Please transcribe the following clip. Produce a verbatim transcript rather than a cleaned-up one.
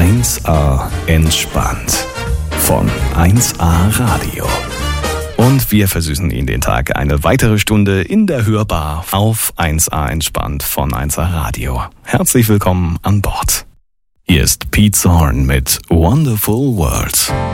eins A entspannt von eins A Radio. Und wir versüßen Ihnen den Tag eine weitere Stunde in der Hörbar auf eins A entspannt von eins A Radio. Herzlich willkommen an Bord. Hier ist Pete Zorn mit Wonderful World.